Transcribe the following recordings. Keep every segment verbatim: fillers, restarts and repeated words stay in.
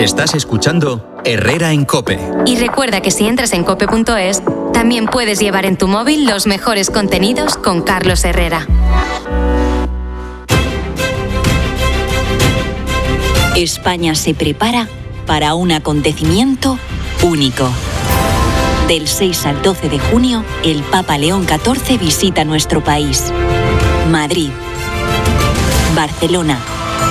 Estás escuchando Herrera en COPE. Y recuerda que si entras en cope punto es, también puedes llevar en tu móvil los mejores contenidos con Carlos Herrera. España se prepara para un acontecimiento único. Del seis al doce de junio, el Papa León catorce visita nuestro país. Madrid, Barcelona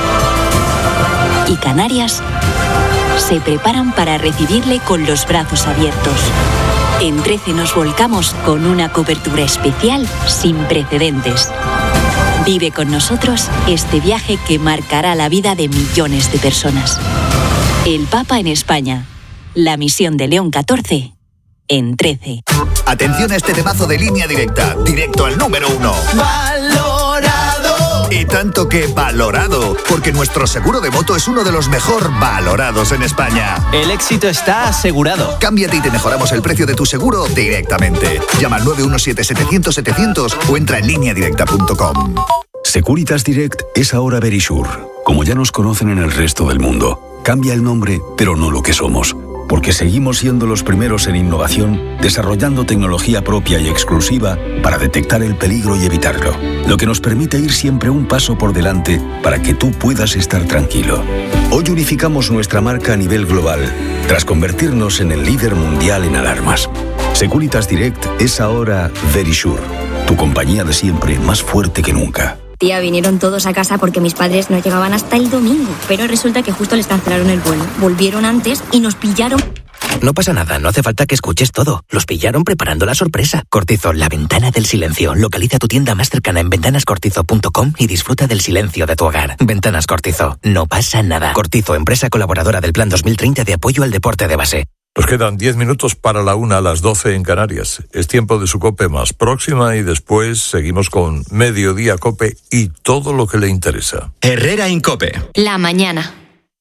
y Canarias se preparan para recibirle con los brazos abiertos. En trece nos volcamos con una cobertura especial sin precedentes. Vive con nosotros este viaje que marcará la vida de millones de personas. El Papa en España. La misión de León catorce en trece. Atención a este temazo de Línea Directa, directo al número uno. ¡Valorado! Y tanto que valorado, porque nuestro seguro de moto es uno de los mejor valorados en España. El éxito está asegurado. Cámbiate y te mejoramos el precio de tu seguro directamente. Llama al nueve uno siete setecientos setecientos o entra en línea directa punto com. Securitas Direct es ahora Verisure, como ya nos conocen en el resto del mundo. Cambia el nombre, pero no lo que somos. Porque seguimos siendo los primeros en innovación, desarrollando tecnología propia y exclusiva para detectar el peligro y evitarlo, lo que nos permite ir siempre un paso por delante para que tú puedas estar tranquilo. Hoy unificamos nuestra marca a nivel global, tras convertirnos en el líder mundial en alarmas. Securitas Direct es ahora Verisure, tu compañía de siempre más fuerte que nunca. Tía, vinieron todos a casa porque mis padres no llegaban hasta el domingo, pero resulta que justo les cancelaron el vuelo. Volvieron antes y nos pillaron. No pasa nada, no hace falta que escuches todo. Los pillaron preparando la sorpresa. Cortizo, la ventana del silencio. Localiza tu tienda más cercana en ventanas cortizo punto com y disfruta del silencio de tu hogar. Ventanas Cortizo, no pasa nada. Cortizo, empresa colaboradora del Plan dos mil treinta de apoyo al deporte de base. Nos quedan diez minutos para la una a las doce en Canarias. Es tiempo de su COPE más próxima y después seguimos con Mediodía COPE y todo lo que le interesa. Herrera en COPE. La mañana.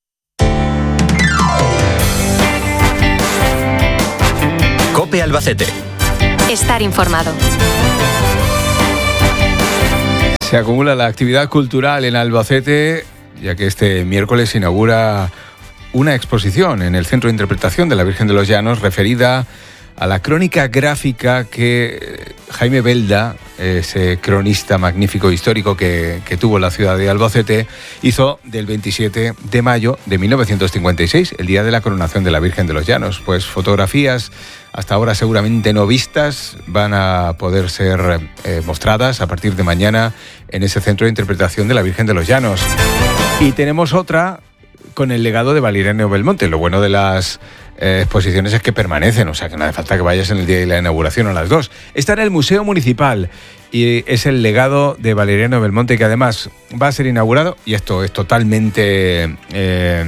COPE Albacete. Estar informado. Se acumula la actividad cultural en Albacete, ya que este miércoles se inaugura una exposición en el Centro de Interpretación de la Virgen de los Llanos referida a la crónica gráfica que Jaime Belda, ese cronista magnífico histórico que, que tuvo la ciudad de Albacete, hizo del veintisiete de mayo de mil novecientos cincuenta y seis, el día de la coronación de la Virgen de los Llanos. Pues fotografías hasta ahora seguramente no vistas van a poder ser eh, mostradas a partir de mañana en ese Centro de Interpretación de la Virgen de los Llanos. Y tenemos otra con el legado de Valeriano Belmonte. Lo bueno de las eh, exposiciones es que permanecen, o sea que no hace falta que vayas en el día de la inauguración a las dos. Está en el Museo Municipal y es el legado de Valeriano Belmonte, que además va a ser inaugurado, y esto es totalmente eh,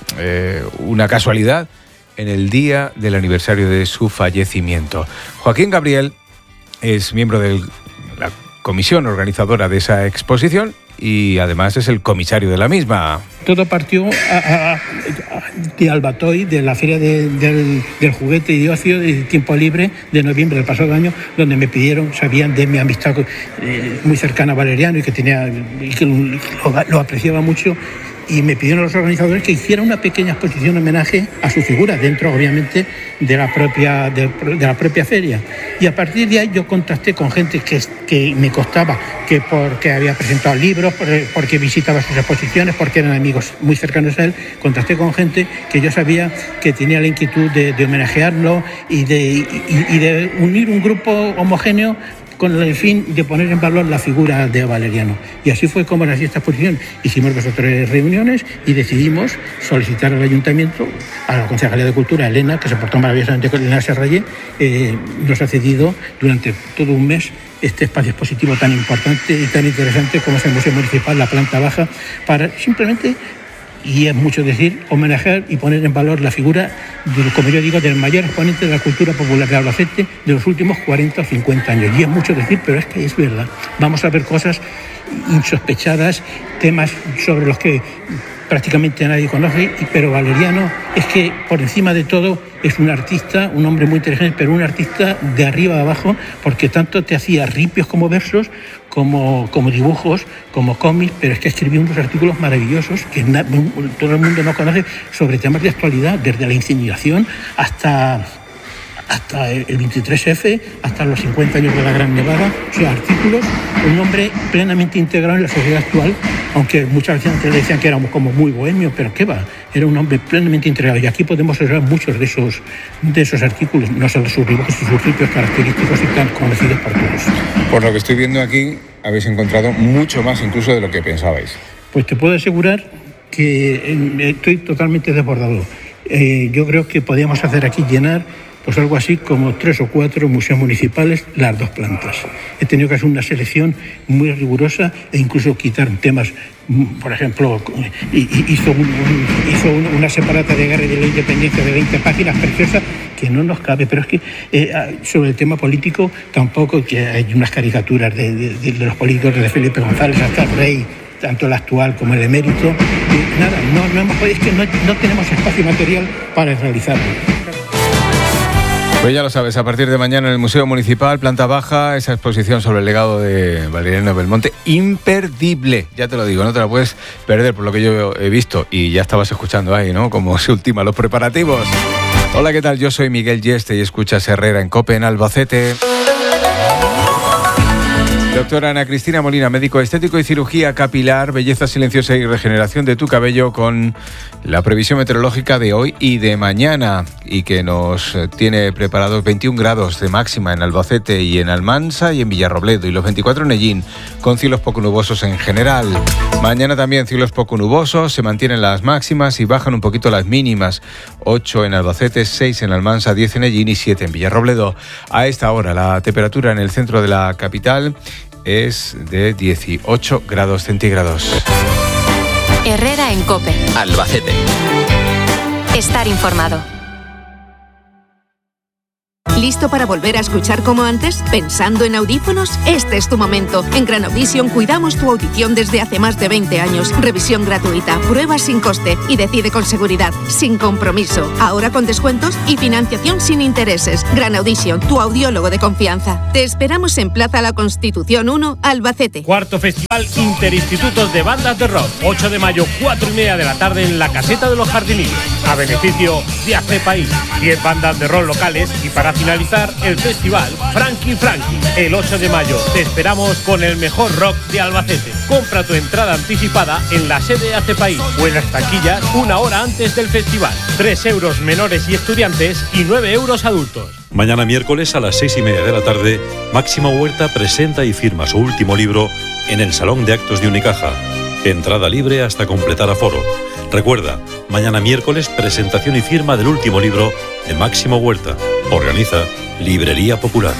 eh, una casualidad, en el día del aniversario de su fallecimiento. Joaquín Gabriel es miembro de la comisión organizadora de esa exposición y además es el comisario de la misma. Todo partió a, a, a, de Albatoy, de la Feria de, del, del Juguete y de Ocio de Tiempo Libre de noviembre del pasado año, donde me pidieron, sabían de mi amistad eh, muy cercana a Valeriano y que, tenía, y que lo, lo apreciaba mucho, y me pidieron los organizadores que hiciera una pequeña exposición en homenaje a su figura, dentro obviamente de la propia, de, de la propia feria. Y a partir de ahí yo contacté con gente que, que me costaba, que porque había presentado libros, porque visitaba sus exposiciones, porque eran amigos muy cercanos a él. Contacté con gente que yo sabía que tenía la inquietud de, de homenajearlo y de, y, y de unir un grupo homogéneo con el fin de poner en valor la figura de Valeriano. Y así fue como nació esta exposición. Hicimos dos o tres reuniones y decidimos solicitar al Ayuntamiento, a la Concejalía de Cultura, Elena, que se portó maravillosamente con Elena Serralle, eh, nos ha cedido durante todo un mes este espacio expositivo tan importante y tan interesante como es el Museo Municipal, la planta baja, para simplemente, y es mucho decir, homenajear y poner en valor la figura, de, como yo digo, del mayor exponente de la cultura popular de Albacete de los últimos cuarenta o cincuenta años. Y es mucho decir, pero es que es verdad. Vamos a ver cosas insospechadas, temas sobre los que prácticamente nadie conoce, pero Valeriano es que por encima de todo es un artista, un hombre muy inteligente, pero un artista de arriba a abajo, porque tanto te hacía ripios como versos, como, como dibujos, como cómics, pero es que escribía unos artículos maravillosos que na, todo el mundo no conoce sobre temas de actualidad, desde la incineración hasta... hasta el veintitrés efe, hasta los cincuenta años de la Gran Nevada, o sea, artículos, un hombre plenamente integrado en la sociedad actual, aunque muchas veces le decían que éramos como muy bohemios, pero qué va, era un hombre plenamente integrado, y aquí podemos observar muchos de esos, de esos artículos, no solo sus dibujos y sus sitios característicos y tan conocidos por todos. Por lo que estoy viendo aquí, habéis encontrado mucho más incluso de lo que pensabais. Pues te puedo asegurar que eh, estoy totalmente desbordado. Eh, yo creo que podríamos hacer aquí llenar pues algo así como tres o cuatro museos municipales, las dos plantas. He tenido que hacer una selección muy rigurosa e incluso quitar temas, por ejemplo, hizo, un, un, hizo una separata de guerra de la independencia de veinte páginas preciosas que no nos cabe, pero es que eh, sobre el tema político tampoco, que hay unas caricaturas de, de, de los políticos desde Felipe González hasta el rey, tanto el actual como el emérito. Y nada, no, no hemos podido, es que no, no tenemos espacio material para realizarlo. Pues ya lo sabes, a partir de mañana en el Museo Municipal, planta baja, esa exposición sobre el legado de Valeriano Belmonte, imperdible, ya te lo digo, no te la puedes perder por lo que yo he visto, y ya estabas escuchando ahí, ¿no?, cómo se ultiman los preparativos. Hola, ¿qué tal? Yo soy Miguel Yeste y escuchas Herrera en COPE en Albacete. Doctora Ana Cristina Molina, médico estético y cirugía capilar, belleza silenciosa y regeneración de tu cabello, con la previsión meteorológica de hoy y de mañana, y que nos tiene preparados veintiún grados de máxima en Albacete y en Almansa y en Villarrobledo, y los veinticuatro en Ellín, con cielos poco nubosos en general. Mañana también cielos poco nubosos, se mantienen las máximas y bajan un poquito las mínimas, ocho en Albacete, seis en Almansa, diez en Ellín y siete en Villarrobledo. A esta hora la temperatura en el centro de la capital es de dieciocho grados centígrados. Herrera en COPE. Albacete. Estar informado. ¿Listo para volver a escuchar como antes? ¿Pensando en audífonos? Este es tu momento. En Gran Audition cuidamos tu audición desde hace más de veinte años. Revisión gratuita, pruebas sin coste y decide con seguridad, sin compromiso. Ahora con descuentos y financiación sin intereses. Gran Audition, tu audiólogo de confianza. Te esperamos en Plaza La Constitución uno, Albacete. Cuarto Festival Interinstitutos de Bandas de Rock. ocho de mayo, cuatro y media de la tarde en la Caseta de los Jardinillos. A beneficio de A C País. diez bandas de rock locales, y para finalizar el festival Frankie Frankie. El ocho de mayo te esperamos con el mejor rock de Albacete. Compra tu entrada anticipada en la sede A C País o en las taquillas una hora antes del festival. tres euros menores y estudiantes y nueve euros adultos. Mañana miércoles a las seis y media de la tarde, Máximo Huerta presenta y firma su último libro en el Salón de Actos de Unicaja. Entrada libre hasta completar aforo. Recuerda, mañana miércoles presentación y firma del último libro de Máximo Huerta. Organiza Librería Popular.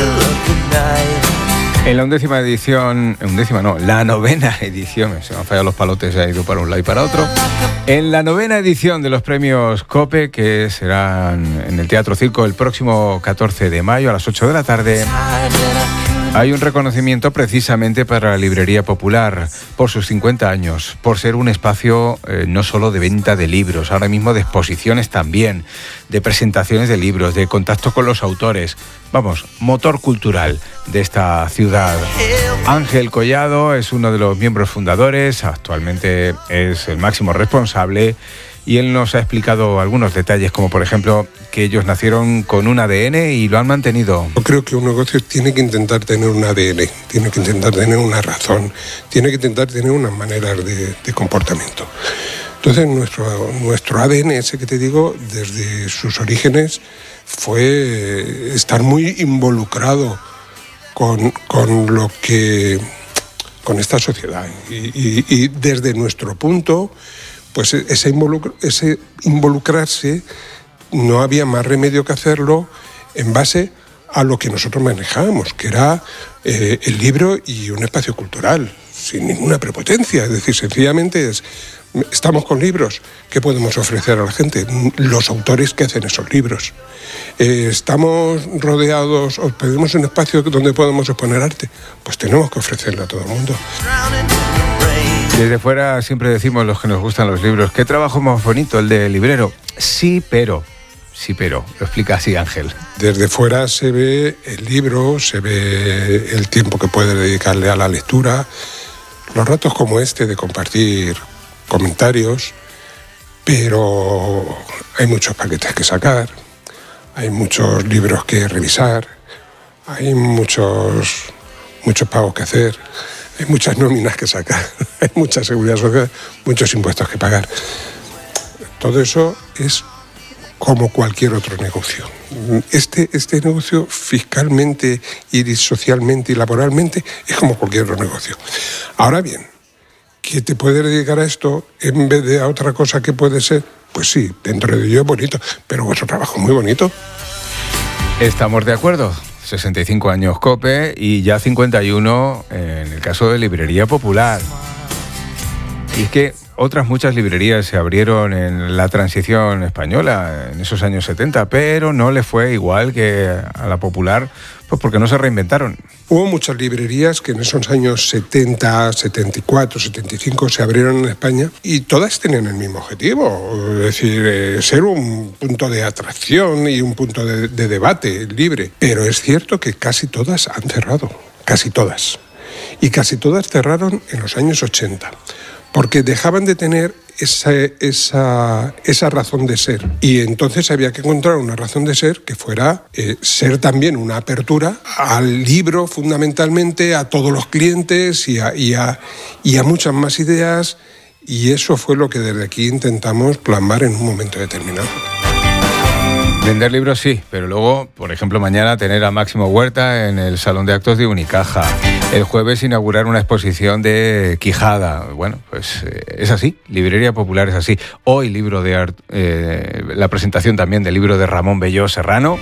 En la undécima edición, undécima no, la novena edición, se me han fallado los palotes, ha ido para un lado y para otro. En la novena edición de los premios COPE, que serán en el Teatro Circo el próximo catorce de mayo a las ocho de la tarde, hay un reconocimiento precisamente para la Librería Popular por sus cincuenta años, por ser un espacio eh, no solo de venta de libros, ahora mismo de exposiciones también, de presentaciones de libros, de contacto con los autores. Vamos, motor cultural de esta ciudad. Ángel Collado es uno de los miembros fundadores, actualmente es el máximo responsable, y él nos ha explicado algunos detalles, como por ejemplo que ellos nacieron con un A D N y lo han mantenido. Yo creo que un negocio tiene que intentar tener un A D N, tiene que intentar tener una razón, tiene que intentar tener unas maneras de, de comportamiento. Entonces nuestro, nuestro A D N, ese que te digo, desde sus orígenes fue estar muy involucrado con, con lo que con esta sociedad, y, y, y desde nuestro punto, pues ese, involucr- ese involucrarse no había más remedio que hacerlo en base a lo que nosotros manejábamos, que era eh, el libro y un espacio cultural, sin ninguna prepotencia. Es decir, sencillamente es, estamos con libros, ¿qué podemos ofrecer a la gente? Los autores que hacen esos libros. Eh, estamos rodeados, o pedimos un espacio donde podemos exponer arte, pues tenemos que ofrecerle a todo el mundo. Desde fuera siempre decimos, los que nos gustan los libros, qué trabajo más bonito el de librero. Sí, pero, sí, pero lo explica así Ángel. Desde fuera se ve el libro, se ve el tiempo que puede dedicarle a la lectura, los ratos como este de compartir comentarios, pero hay muchos paquetes que sacar, hay muchos libros que revisar, hay muchos, muchos pagos que hacer, hay muchas nóminas que sacar, hay mucha seguridad social, muchos impuestos que pagar. Todo eso es como cualquier otro negocio. Este, este negocio fiscalmente y socialmente y laboralmente es como cualquier otro negocio. Ahora bien, ¿que te puedes dedicar a esto en vez de a otra cosa que puede ser? Pues sí, dentro de ello es bonito, pero vuestro trabajo es muy bonito. Estamos de acuerdo. sesenta y cinco años COPE y ya cincuenta y uno en el caso de Librería Popular. Y es que otras muchas librerías se abrieron en la transición española, en esos años setenta, pero no le fue igual que a la Popular, pues porque no se reinventaron. Hubo muchas librerías que en esos años setenta, setenta y cuatro, setenta y cinco se abrieron en España y todas tenían el mismo objetivo, es decir, eh, ser un punto de atracción y un punto de, de debate libre. Pero es cierto que casi todas han cerrado, casi todas. Y casi todas cerraron en los años ochenta. Porque dejaban de tener esa, esa, esa razón de ser. Y entonces había que encontrar una razón de ser que fuera eh, ser también una apertura al libro, fundamentalmente, a todos los clientes y a, y a, y a muchas más ideas. Y eso fue lo que desde aquí intentamos plasmar en un momento determinado. Vender libros sí, pero luego, por ejemplo, mañana tener a Máximo Huerta en el Salón de Actos de Unicaja. El jueves inaugurar una exposición de Quijada. Bueno, pues eh, es así, Librería Popular es así. Hoy libro de art, eh, la presentación también del libro de Ramón Belló Serrano.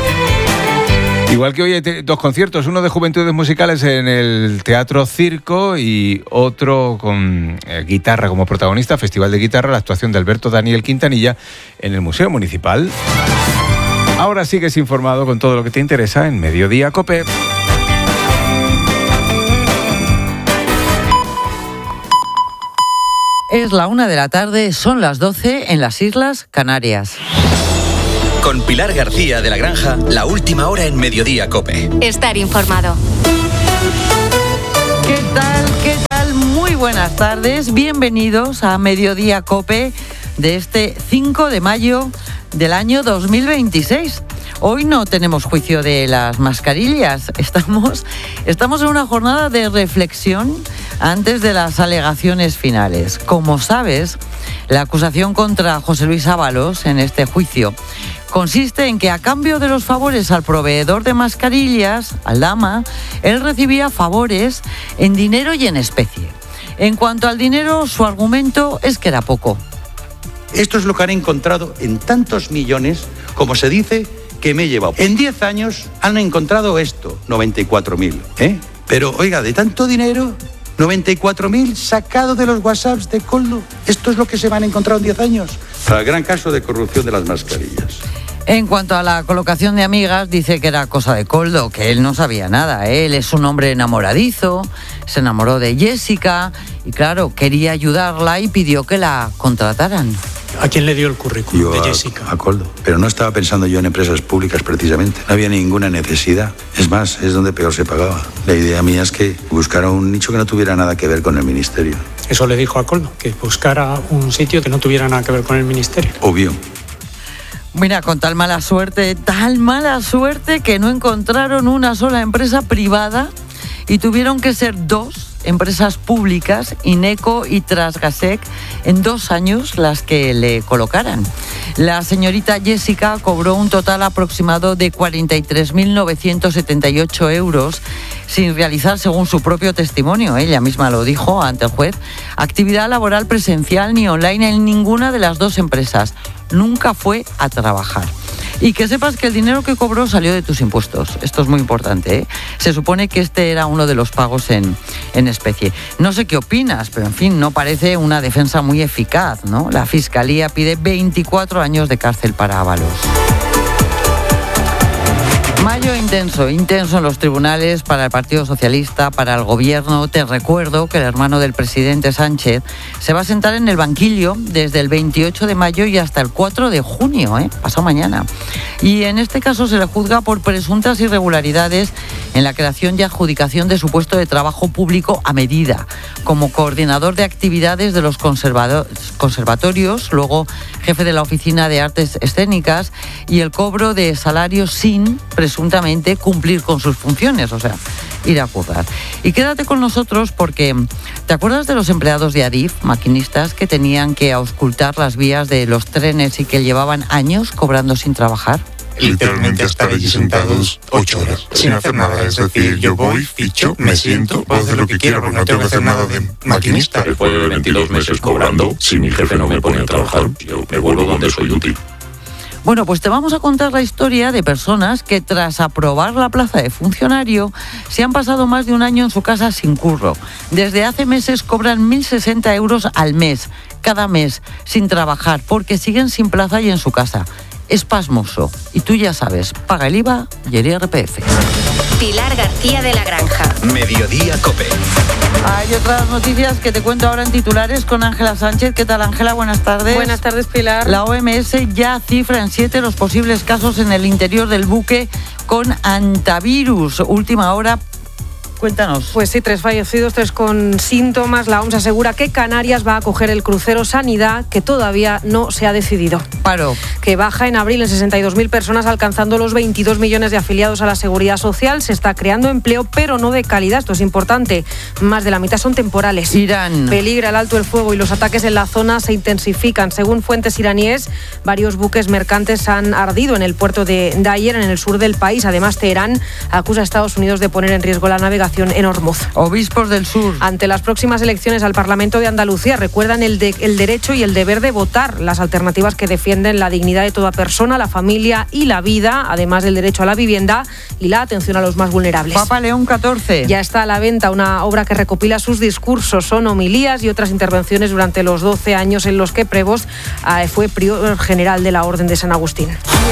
Igual que hoy hay te- dos conciertos, uno de Juventudes Musicales en el Teatro Circo y otro con eh, guitarra como protagonista, Festival de Guitarra, la actuación de Alberto Daniel Quintanilla en el Museo Municipal. Ahora sigues informado con todo lo que te interesa en Mediodía COPE. Es la una de la tarde, son las doce en las Islas Canarias. Con Pilar García de la Granja, la última hora en Mediodía COPE. Estar informado. ¿Qué tal? ¿Qué tal? Muy buenas tardes. Bienvenidos a Mediodía COPE de este cinco de mayo del año dos mil veintiséis. Hoy no tenemos juicio de las mascarillas. Estamos, estamos en una jornada de reflexión antes de las alegaciones finales. Como sabes, la acusación contra José Luis Ábalos en este juicio consiste en que a cambio de los favores al proveedor de mascarillas, Aldama, él recibía favores en dinero y en especie. En cuanto al dinero, su argumento es que era poco. Esto es lo que han encontrado en tantos millones, como se dice, que me he llevado. En diez años han encontrado esto, noventa y cuatro mil. ¿eh? Pero, oiga, de tanto dinero, noventa y cuatro mil sacado de los WhatsApps de Coldo. ¿Esto es lo que se van a encontrar en diez años? Para el gran caso de corrupción de las mascarillas. En cuanto a la colocación de amigas, dice que era cosa de Coldo, que él no sabía nada. ¿eh? Él es un hombre enamoradizo, se enamoró de Jessica y, claro, quería ayudarla y pidió que la contrataran. ¿A quién le dio el currículum Yo de a, Jessica? A Coldo. Pero no estaba pensando yo en empresas públicas precisamente. No había ninguna necesidad. Es más, es donde peor se pagaba. La idea mía es que buscara un nicho que no tuviera nada que ver con el ministerio. Eso le dijo a Coldo, que buscara un sitio que no tuviera nada que ver con el ministerio. Obvio. Mira, con tal mala suerte, tal mala suerte que no encontraron una sola empresa privada y tuvieron que ser dos empresas públicas, Ineco y Transgasec, en dos años las que le colocaran. La señorita Jessica cobró un total aproximado de cuarenta y tres mil novecientos setenta y ocho euros sin realizar, según su propio testimonio, ella misma lo dijo ante el juez, actividad laboral presencial ni online en ninguna de las dos empresas. Nunca fue a trabajar. Y que sepas que el dinero que cobró salió de tus impuestos. Esto es muy importante, ¿eh? Se supone que este era uno de los pagos en, en especie. No sé qué opinas, pero en fin, no parece una defensa muy eficaz, ¿no? La Fiscalía pide veinticuatro años de cárcel para Ábalos. Mayo intenso, intenso en los tribunales para el Partido Socialista, para el Gobierno. Te recuerdo que el hermano del presidente Sánchez se va a sentar en el banquillo desde el veintiocho de mayo y hasta el cuatro de junio, ¿eh? pasado mañana. Y en este caso se le juzga por presuntas irregularidades en la creación y adjudicación de su puesto de trabajo público a medida, como coordinador de actividades de los conservado- conservatorios, luego jefe de la Oficina de Artes Escénicas y el cobro de salarios sin presuntamente cumplir con sus funciones, o sea, ir a currar. Y quédate con nosotros porque ¿te acuerdas de los empleados de Adif, maquinistas, que tenían que auscultar las vías de los trenes y que llevaban años cobrando sin trabajar? Literalmente estar allí sentados ocho horas sin hacer nada. Es decir, yo voy, ficho, me siento, puedo hacer lo que quiera porque no tengo que hacer nada de maquinista. Después de veintidós meses cobrando, si mi jefe no me pone a trabajar, yo me vuelvo donde soy útil. Bueno, pues te vamos a contar la historia de personas que tras aprobar la plaza de funcionario se han pasado más de un año en su casa sin curro. Desde hace meses cobran mil sesenta euros al mes, cada mes, sin trabajar, porque siguen sin plaza y en su casa. Es pasmoso. Y tú ya sabes, paga el I V A y el I R P F. Pilar García de la Granja. Mediodía COPE. Hay otras noticias que te cuento ahora en titulares con Ángela Sánchez. ¿Qué tal, Ángela? Buenas tardes. Buenas tardes, Pilar. La O M S ya cifra en siete los posibles casos en el interior del buque con antivirus. Última hora. Cuéntanos. Pues sí, tres fallecidos, tres con síntomas. La O M S asegura que Canarias va a acoger el crucero Sanidad, que todavía no se ha decidido. Paro. Que baja en abril en sesenta y dos mil personas, alcanzando los veintidós millones de afiliados a la Seguridad Social. Se está creando empleo, pero no de calidad. Esto es importante. Más de la mitad son temporales. Irán. Peligra el alto el fuego y los ataques en la zona se intensifican. Según fuentes iraníes, varios buques mercantes han ardido en el puerto de Dayer, en el sur del país. Además, Teherán acusa a Estados Unidos de poner en riesgo la navegación en Hormuz. Obispos del Sur. Ante las próximas elecciones al Parlamento de Andalucía, recuerdan el, de, el derecho y el deber de votar, las alternativas que defienden la dignidad de toda persona, la familia y la vida, además del derecho a la vivienda y la atención a los más vulnerables. Papa León catorce. Ya está a la venta una obra que recopila sus discursos, son homilías y otras intervenciones durante los doce años en los que Prevost eh, fue prior general de la Orden de San Agustín.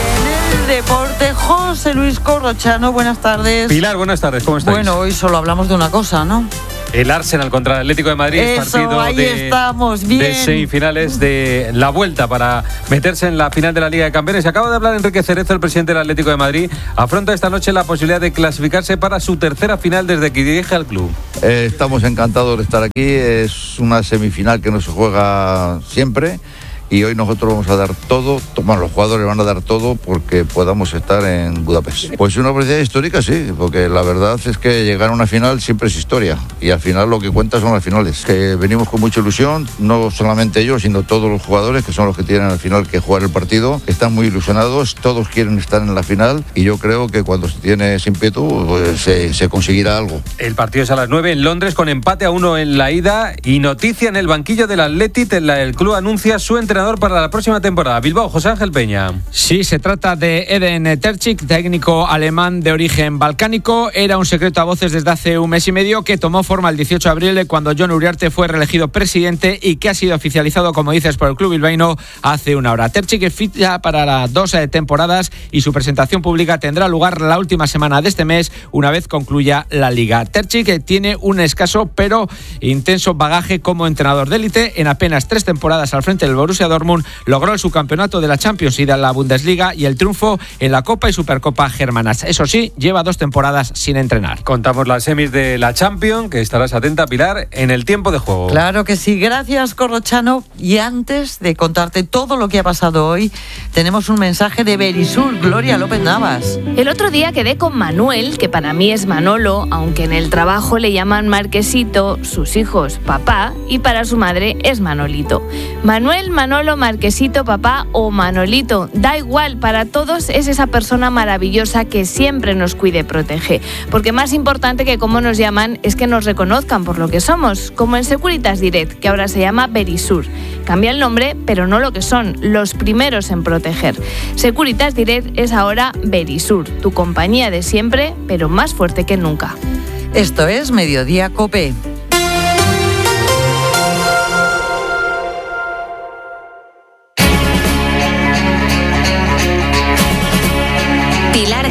Deporte, José Luis Corrochano, buenas tardes. Pilar, buenas tardes, ¿cómo estáis? Bueno, hoy solo hablamos de una cosa, ¿no? El Arsenal contra el Atlético de Madrid. Eso, partido ahí de, estamos, bien. de semifinales de la vuelta para meterse en la final de la Liga de Campeones. Acaba de hablar Enrique Cerezo, el presidente del Atlético de Madrid. Afronta esta noche la posibilidad de clasificarse para su tercera final desde que dirige al club. Eh, estamos encantados de estar aquí. Es una semifinal que no se juega siempre. Y hoy nosotros vamos a dar todo, bueno, los jugadores van a dar todo porque podamos estar en Budapest. Pues una oportunidad histórica, sí, porque la verdad es que llegar a una final siempre es historia. Y al final lo que cuenta son las finales. Que venimos con mucha ilusión, no solamente ellos, sino todos los jugadores, que son los que tienen al final que jugar el partido. Están muy ilusionados, todos quieren estar en la final. Y yo creo que cuando se tiene ese ímpetu, pues se, se conseguirá algo. El partido es a las nueve en Londres, con empate a uno en la ida. Y noticia en el banquillo del Athletic, el club anuncia su entrenador para la próxima temporada. Bilbao, José Ángel Peña. Sí, se trata de Eden Terzic, técnico alemán de origen balcánico. Era un secreto a voces desde hace un mes y medio, que tomó forma el dieciocho de abril cuando Jon Uriarte fue reelegido presidente y que ha sido oficializado, como dices, por el club bilbaíno hace una hora. Terzic es ficha para las dos temporadas y su presentación pública tendrá lugar la última semana de este mes, una vez concluya la Liga. Terzic tiene un escaso pero intenso bagaje como entrenador de élite. En apenas tres temporadas al frente del Borussia Dortmund logró el subcampeonato de la Champions y de la Bundesliga y el triunfo en la Copa y Supercopa germanas. Eso sí, lleva dos temporadas sin entrenar. Contamos las semis de la Champions, que estarás atenta, Pilar, en el tiempo de juego. Claro que sí. Gracias, Corrochano. Y antes de contarte todo lo que ha pasado hoy, tenemos un mensaje de Verisur. Gloria López Navas. El otro día quedé con Manuel, que para mí es Manolo, aunque en el trabajo le llaman Marquesito, sus hijos papá, y para su madre es Manolito. Manuel, Manolo, Marquesito, papá o Manolito, da igual, para todos es esa persona maravillosa que siempre nos cuide y protege. Porque más importante que cómo nos llaman es que nos reconozcan por lo que somos, como en Securitas Direct, que ahora se llama Verisur. Cambia el nombre, pero no lo que son, los primeros en proteger. Securitas Direct es ahora Verisur, tu compañía de siempre, pero más fuerte que nunca. Esto es Mediodía COPE.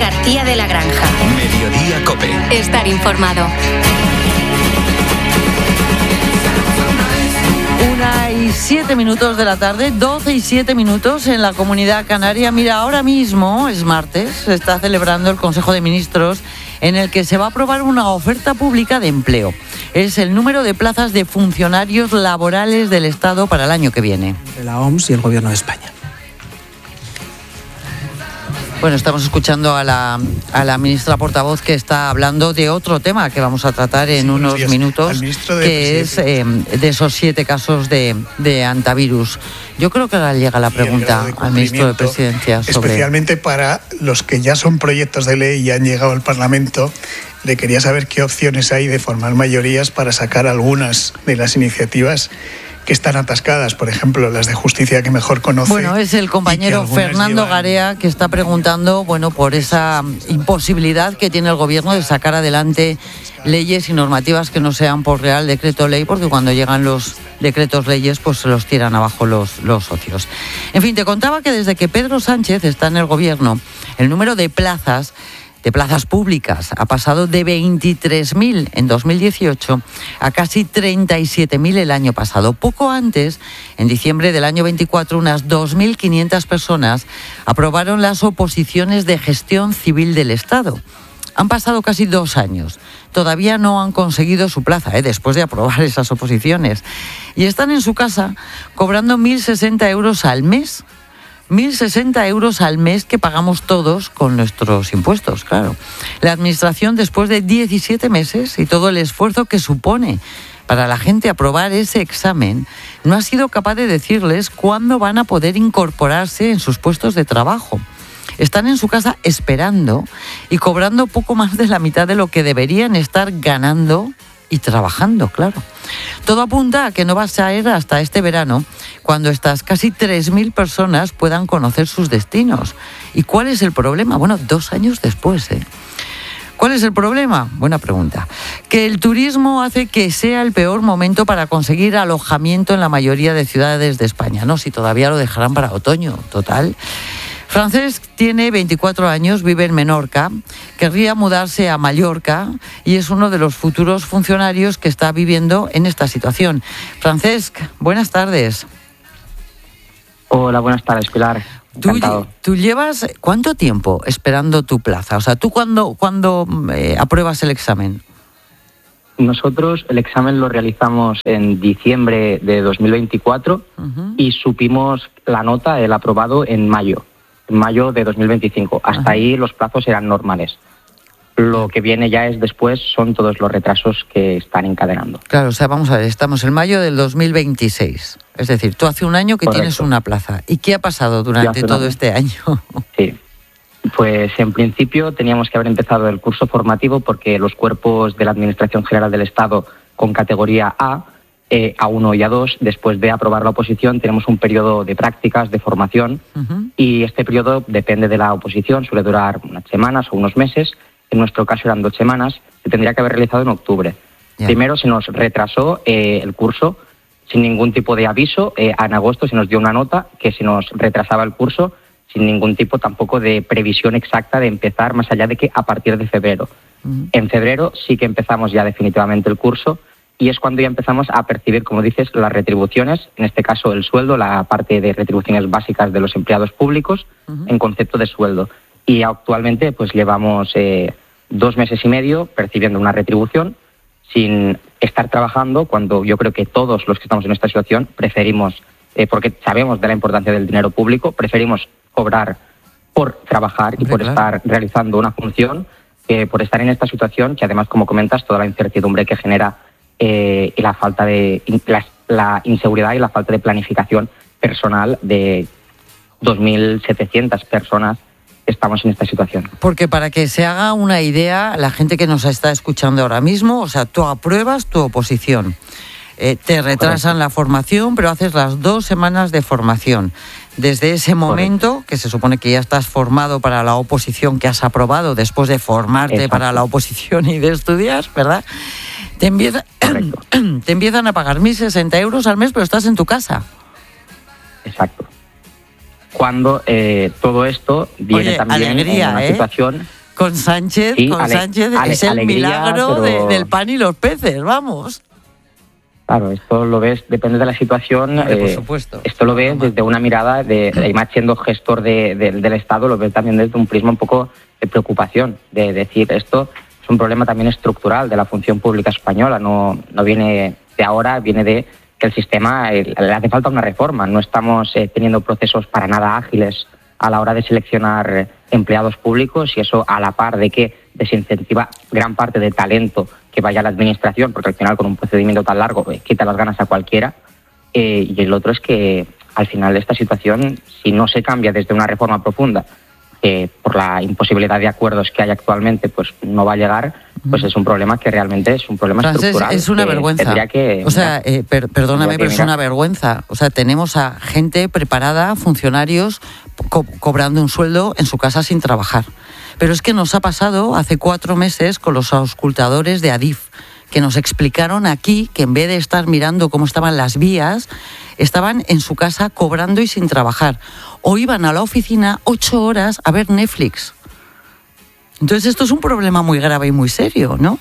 García de la Granja. Mediodía COPE. Estar informado. Una y siete minutos de la tarde, doce y siete minutos en la Comunidad Canaria. Mira, ahora mismo, es martes, se está celebrando el Consejo de Ministros en el que se va a aprobar una oferta pública de empleo. Es el número de plazas de funcionarios laborales del Estado para el año que viene. De la O M S y el Gobierno de España. Bueno, estamos escuchando a la, a la ministra portavoz que está hablando de otro tema que vamos a tratar en sí, unos días. minutos, que es eh, de esos siete casos de, de antivirus. Yo creo que ahora llega la pregunta al ministro de Presidencia sobre... Especialmente para los que ya son proyectos de ley y han llegado al Parlamento, le quería saber qué opciones hay de formar mayorías para sacar algunas de las iniciativas que están atascadas, por ejemplo, las de justicia que mejor conoce. Bueno, es el compañero Fernando llevan... Garea que está preguntando, bueno, por esa imposibilidad que tiene el gobierno de sacar adelante leyes y normativas que no sean por Real Decreto Ley, porque cuando llegan los decretos leyes, pues se los tiran abajo los, los socios. En fin, te contaba que desde que Pedro Sánchez está en el gobierno, el número de plazas de plazas públicas ha pasado de veintitrés mil en dos mil dieciocho a casi treinta y siete mil el año pasado. Poco antes, en diciembre del año veinticuatro, unas dos mil quinientas personas aprobaron las oposiciones de gestión civil del Estado. Han pasado casi dos años. Todavía no han conseguido su plaza, ¿eh? después de aprobar esas oposiciones. Y están en su casa cobrando mil sesenta euros al mes. mil sesenta euros al mes que pagamos todos con nuestros impuestos, claro. La Administración, después de diecisiete meses y todo el esfuerzo que supone para la gente aprobar ese examen, no ha sido capaz de decirles cuándo van a poder incorporarse en sus puestos de trabajo. Están en su casa esperando y cobrando poco más de la mitad de lo que deberían estar ganando y trabajando, claro. Todo apunta a que no va a ser hasta este verano cuando estas casi tres mil personas puedan conocer sus destinos. ¿Y cuál es el problema? Bueno, dos años después, ¿eh? ¿Cuál es el problema? Buena pregunta. Que el turismo hace que sea el peor momento para conseguir alojamiento en la mayoría de ciudades de España, ¿no? Si todavía lo dejarán para otoño, total. Francesc tiene veinticuatro años, vive en Menorca, querría mudarse a Mallorca y es uno de los futuros funcionarios que está viviendo en esta situación. Francesc, buenas tardes. Hola, buenas tardes, Pilar. ¿Tú, ¿Tú llevas cuánto tiempo esperando tu plaza? O sea, ¿tú cuándo, cuándo eh, apruebas el examen? Nosotros el examen lo realizamos en diciembre de dos mil veinticuatro uh-huh. y supimos la nota, el aprobado, en mayo. En mayo de dos mil veinticinco. Hasta Ajá. ahí los plazos eran normales. Lo que viene ya es después, son todos los retrasos que están encadenando. Claro, o sea, vamos a ver, estamos en mayo del dos mil veintiséis. Es decir, tú hace un año que Correcto. Tienes una plaza. ¿Y qué ha pasado durante todo este año? Sí, pues en principio teníamos que haber empezado el curso formativo porque los cuerpos de la Administración General del Estado con categoría A, Eh, A uno y A dos, después de aprobar la oposición, tenemos un periodo de prácticas, de formación, uh-huh. y este periodo depende de la oposición, suele durar unas semanas o unos meses. En nuestro caso eran dos semanas, se tendría que haber realizado en octubre. Yeah. Primero se nos retrasó eh, el curso sin ningún tipo de aviso. Eh, en agosto se nos dio una nota que se nos retrasaba el curso sin ningún tipo tampoco de previsión exacta de empezar, más allá de que a partir de febrero. Uh-huh. En febrero sí que empezamos ya definitivamente el curso. Y es cuando ya empezamos a percibir, como dices, las retribuciones, en este caso el sueldo, la parte de retribuciones básicas de los empleados públicos, uh-huh. en concepto de sueldo. Y actualmente pues llevamos eh, dos meses y medio percibiendo una retribución sin estar trabajando, cuando yo creo que todos los que estamos en esta situación preferimos, eh, porque sabemos de la importancia del dinero público, preferimos cobrar por trabajar y por claro. estar realizando una función, que por estar en esta situación, que además, como comentas, toda la incertidumbre que genera Eh, y la falta de la, la inseguridad y la falta de planificación personal de dos mil setecientas personas que estamos en esta situación. Porque para que se haga una idea, la gente que nos está escuchando ahora mismo, o sea, tú apruebas tu oposición, eh, te retrasan Correcto. La formación, pero haces las dos semanas de formación. Desde ese momento, Correcto. Que se supone que ya estás formado para la oposición que has aprobado después de formarte Exacto. para la oposición y de estudiar, ¿verdad? Te, empieza, te empiezan a pagar mil sesenta euros al mes, pero estás en tu casa. Exacto. cuando eh, todo esto viene Oye, también alegría, en una ¿eh? situación... Con Sánchez, Sí, con ale- Sánchez ale- es el alegría, milagro de- pero- del pan y los peces, vamos. Claro, esto lo ves, depende de la situación. Vale, por eh, supuesto. Esto lo ves desde una mirada de, de más siendo gestor de- de- del Estado, lo ves también desde un prisma un poco de preocupación, de decir esto es un problema también estructural de la función pública española, no, no viene de ahora, viene de que el sistema eh, le hace falta una reforma. No estamos eh, teniendo procesos para nada ágiles a la hora de seleccionar eh, empleados públicos, y eso a la par de que desincentiva gran parte de talento que vaya a la administración, porque al final con un procedimiento tan largo eh, quita las ganas a cualquiera. Eh, y el otro es que al final esta situación, si no se cambia desde una reforma profunda, eh, por la imposibilidad de acuerdos que hay actualmente, pues no va a llegar, pues es un problema que realmente es un problema Francés, estructural. es una que vergüenza. tendría que, o sea, eh, per- perdóname, tendría que pero es mirar. una vergüenza. O sea, tenemos a gente preparada, funcionarios, co- cobrando un sueldo en su casa sin trabajar. Pero es que nos ha pasado hace cuatro meses con los auscultadores de Adif, que nos explicaron aquí que en vez de estar mirando cómo estaban las vías, estaban en su casa cobrando y sin trabajar. O iban a la oficina ocho horas a ver Netflix. Entonces esto es un problema muy grave y muy serio, ¿no?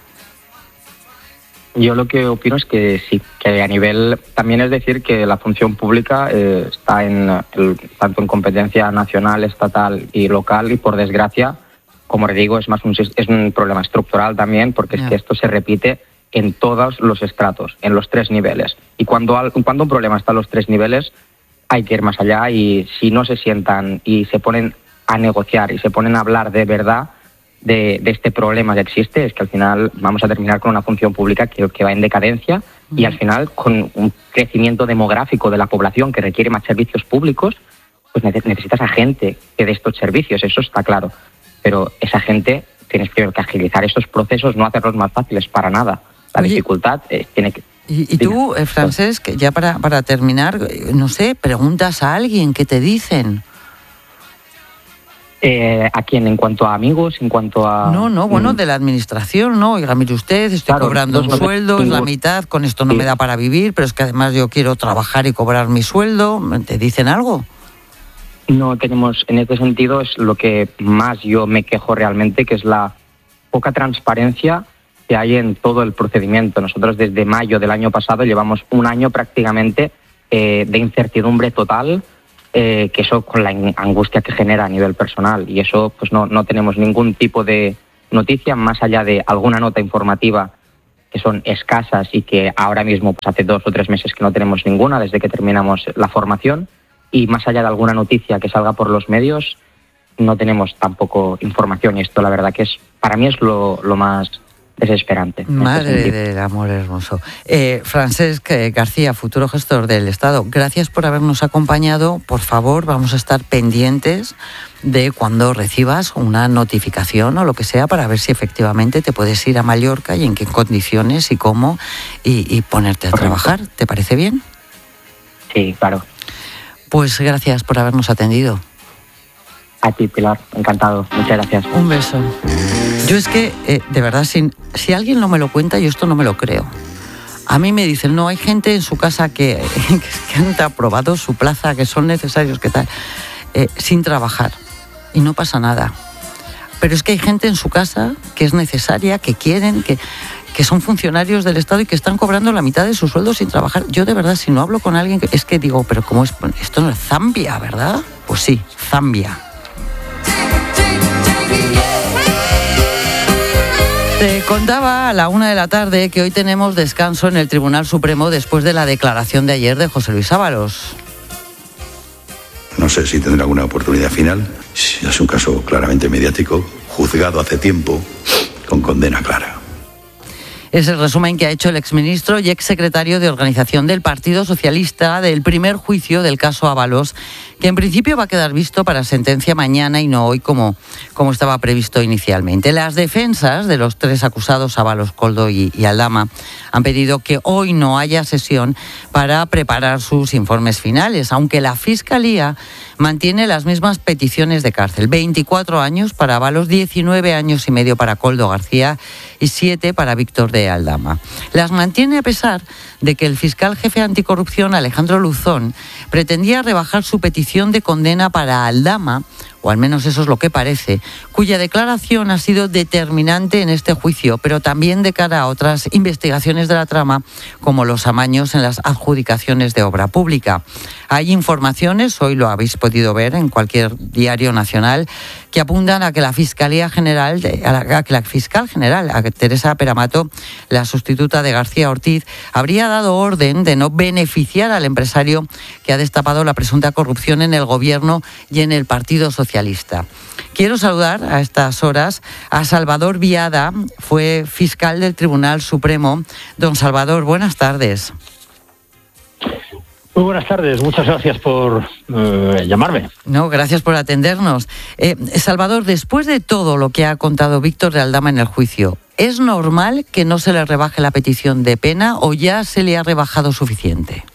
Yo lo que opino es que sí, que a nivel, también es decir que la función pública eh, está en el, tanto en competencia nacional, estatal y local, y por desgracia, como le digo, es más un, es un problema estructural también, porque Ya. es que esto se repite en todos los estratos, en los tres niveles. Y cuando, al- cuando un problema está en los tres niveles, hay que ir más allá, y si no se sientan y se ponen a negociar y se ponen a hablar de verdad de, de este problema que existe, es que al final vamos a terminar con una función pública que, que va en decadencia, y al final con un crecimiento demográfico de la población que requiere más servicios públicos, pues nece- necesitas a gente que dé estos servicios, eso está claro. Pero esa gente tienes que que agilizar estos procesos, no hacerlos más fáciles para nada. La Oye, dificultad eh, tiene que... Y, y tú, eh, Francés, que ya para, para terminar, eh, no sé, preguntas a alguien, ¿qué te dicen? Eh, ¿A quién? ¿En cuanto a amigos? ¿En cuanto a...? No, no, bueno, Mm, de la administración, ¿no? Oiga, mire usted, estoy Claro, cobrando un nosotros no sueldo, es la tenemos- mitad, con esto no me da para vivir, pero es que además yo quiero trabajar y cobrar mi sueldo. ¿Te dicen algo? No tenemos, en este sentido, es lo que más yo me quejo realmente, que es la poca transparencia que hay en todo el procedimiento. Nosotros desde mayo del año pasado llevamos un año prácticamente eh, de incertidumbre total, eh, que eso con la in- angustia que genera a nivel personal, y eso pues no, no tenemos ningún tipo de noticia más allá de alguna nota informativa que son escasas y que ahora mismo pues hace dos o tres meses que no tenemos ninguna desde que terminamos la formación, y más allá de alguna noticia que salga por los medios no tenemos tampoco información, y esto la verdad que es para mí es lo, lo más desesperante. en este Madre sentido. del amor hermoso. Eh, Francesc eh, García, futuro gestor del Estado, gracias por habernos acompañado. Por favor, vamos a estar pendientes de cuando recibas una notificación o lo que sea para ver si efectivamente te puedes ir a Mallorca y en qué condiciones y cómo y, y ponerte a trabajar. ¿Te parece bien? Sí, claro. Pues gracias por habernos atendido. A ti, Pilar, encantado. Muchas gracias. Un beso. Yo es que, eh, de verdad, si, si alguien no me lo cuenta, yo esto no me lo creo. A mí me dicen, no, hay gente en su casa que, que han aprobado su plaza, que son necesarios, que tal, eh, sin trabajar. Y no pasa nada. Pero es que hay gente en su casa que es necesaria, que quieren, que, que son funcionarios del Estado y que están cobrando la mitad de su sueldo sin trabajar. Yo, de verdad, si no hablo con alguien, es que digo, pero ¿cómo es? Esto no es Zambia, ¿verdad? Pues sí, Zambia. Te contaba a la una de la tarde que hoy tenemos descanso en el Tribunal Supremo después de la declaración de ayer de José Luis Ábalos. No sé si tendrá alguna oportunidad final. Es un caso claramente mediático, juzgado hace tiempo, con condena clara. Es el resumen que ha hecho el exministro y exsecretario de Organización del Partido Socialista del primer juicio del caso Ábalos, que en principio va a quedar visto para sentencia mañana y no hoy como, como estaba previsto inicialmente. Las defensas de los tres acusados, Ábalos, Koldo y, y Aldama, han pedido que hoy no haya sesión para preparar sus informes finales, aunque la Fiscalía mantiene las mismas peticiones de cárcel. veinticuatro años para Ábalos, diecinueve años y medio para Koldo García y siete para Víctor de de Aldama. Las mantiene a pesar de que el fiscal jefe anticorrupción, Alejandro Luzón, pretendía rebajar su petición de condena para Aldama, o al menos eso es lo que parece, cuya declaración ha sido determinante en este juicio, pero también de cara a otras investigaciones de la trama, como los amaños en las adjudicaciones de obra pública. Hay informaciones, hoy lo habéis podido ver en cualquier diario nacional, que apuntan a que la Fiscalía General, a, la, a que la fiscal general, a Teresa Peramato, la sustituta de García Ortiz, habría dado orden de no beneficiar al empresario que ha destapado la presunta corrupción en el gobierno y en el Partido Socialista. Quiero saludar a estas horas a Salvador Viada, fue fiscal del Tribunal Supremo. Don Salvador, buenas tardes. Muy buenas tardes, muchas gracias por eh, llamarme. No, gracias por atendernos. Eh, Salvador, después de todo lo que ha contado Víctor de Aldama en el juicio, ¿es normal que no se le rebaje la petición de pena o ya se le ha rebajado suficiente?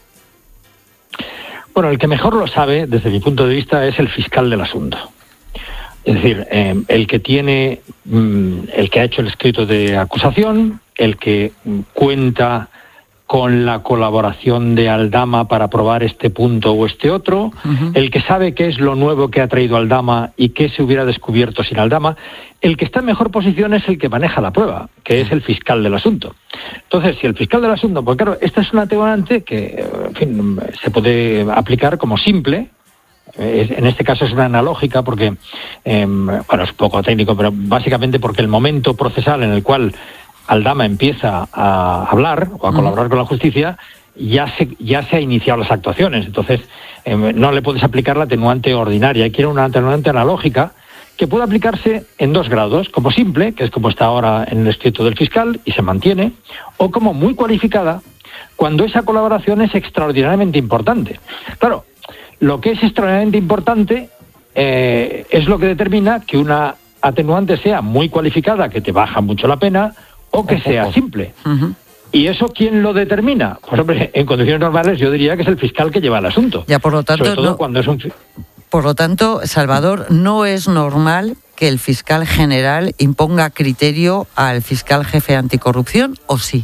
Bueno, el que mejor lo sabe, desde mi punto de vista, es el fiscal del asunto. Es decir, eh, el que tiene, mm, el que ha hecho el escrito de acusación, el que mm, cuenta con la colaboración de Aldama para probar este punto o este otro, uh-huh. el que sabe qué es lo nuevo que ha traído Aldama y qué se hubiera descubierto sin Aldama, el que está en mejor posición es el que maneja la prueba, que es el fiscal del asunto. Entonces, si el fiscal del asunto, pues claro, esta es una atenuante que, en fin, se puede aplicar como simple. En este caso es una analógica porque, eh, bueno, es un poco técnico, pero básicamente porque el momento procesal en el cual Aldama empieza a hablar o a colaborar uh-huh. con la justicia, ya se, ya se ha iniciado las actuaciones. Entonces, eh, no le puedes aplicar la atenuante ordinaria. Hay que ir a una atenuante analógica que puede aplicarse en dos grados, como simple, que es como está ahora en el escrito del fiscal y se mantiene, o como muy cualificada, cuando esa colaboración es extraordinariamente importante. Claro, lo que es extraordinariamente importante eh, es lo que determina que una atenuante sea muy cualificada, que te baja mucho la pena, o que sea simple. Uh-huh. ¿Y eso quién lo determina? Pues hombre, en condiciones normales yo diría que es el fiscal que lleva el asunto. Ya, por lo tanto, sobre todo no, cuando es un... Por lo tanto, Salvador, no es normal que el fiscal general imponga criterio al fiscal jefe anticorrupción, ¿o sí?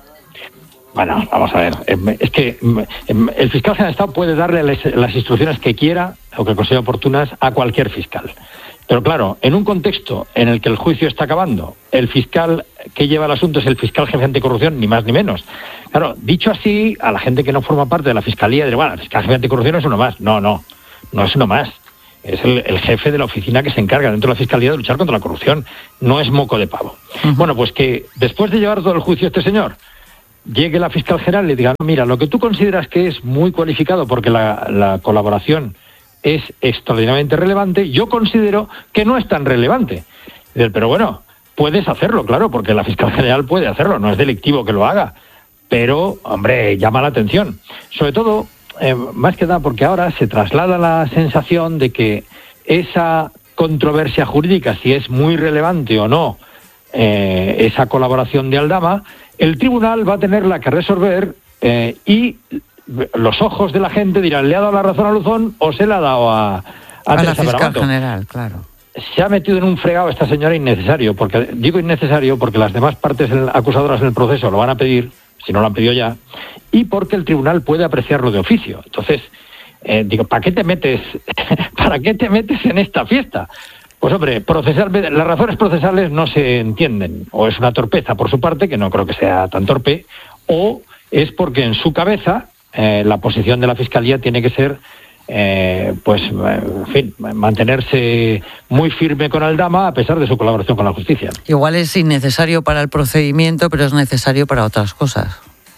Bueno, vamos a ver. Es que el fiscal general del Estado puede darle las instrucciones que quiera o que considere oportunas a cualquier fiscal. Pero claro, en un contexto en el que el juicio está acabando, el fiscal que lleva el asunto es el fiscal jefe anticorrupción, ni más ni menos. Claro, dicho así, a la gente que no forma parte de la fiscalía, dirá, bueno, el fiscal jefe anticorrupción es uno más. No, no, no es uno más. Es el, el jefe de la oficina que se encarga dentro de la fiscalía de luchar contra la corrupción. No es moco de pavo. Uh-huh. Bueno, pues que después de llevar todo el juicio a este señor, llegue la fiscal general y le diga, no, mira, lo que tú consideras que es muy cualificado porque la, la colaboración es extraordinariamente relevante, yo considero que no es tan relevante. Pero bueno, puedes hacerlo, claro, porque la fiscal general puede hacerlo, no es delictivo que lo haga, pero, hombre, llama la atención. Sobre todo, eh, más que nada porque ahora se traslada la sensación de que esa controversia jurídica, si es muy relevante o no, eh, esa colaboración de Aldama, el tribunal va a tenerla que resolver eh, y los ojos de la gente dirán, ¿le ha dado la razón a Luzón o se la ha dado a, a, a la fiscal general? Claro. Se ha metido en un fregado esta señora innecesario, porque digo innecesario porque las demás partes acusadoras en el proceso lo van a pedir, si no lo han pedido ya, y porque el tribunal puede apreciarlo de oficio. Entonces, eh, digo, ¿para qué te metes, para qué te metes en esta fiesta? Pues hombre, procesal, las razones procesales no se entienden, o es una torpeza por su parte, que no creo que sea tan torpe, o es porque en su cabeza eh, la posición de la Fiscalía tiene que ser, eh, pues, en fin, mantenerse muy firme con Aldama a pesar de su colaboración con la justicia. Igual es innecesario para el procedimiento, pero es necesario para otras cosas.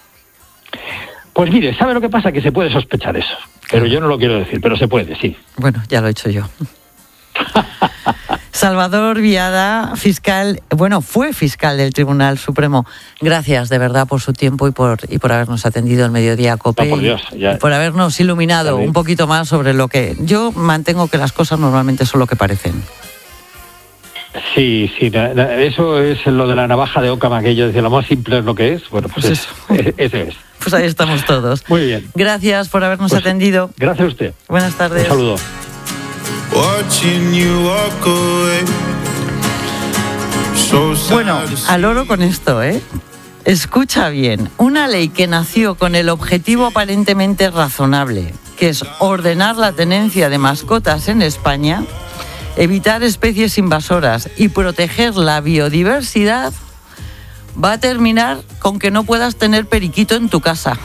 Pues mire, ¿sabe lo que pasa? Que se puede sospechar eso, pero yo no lo quiero decir, pero se puede, sí. Bueno, ya lo he hecho yo. Salvador Viada, fiscal, bueno, fue fiscal del Tribunal Supremo. Gracias de verdad por su tiempo y por y por habernos atendido el Mediodía COPE. No, por Dios, ya, y por habernos iluminado un poquito más sobre lo que... Yo mantengo que las cosas normalmente son lo que parecen. Sí, sí, eso es lo de la navaja de Occam, que yo decía, lo más simple es lo que es. Bueno, pues, pues eso. Es, ese es. Pues ahí estamos todos. Muy bien. Gracias por habernos pues, atendido. Gracias a usted. Buenas tardes. Un saludo. Bueno, al oro con esto, ¿eh? Escucha bien, una ley que nació con el objetivo aparentemente razonable, que es ordenar la tenencia de mascotas en España, evitar especies invasoras y proteger la biodiversidad, va a terminar con que no puedas tener periquito en tu casa.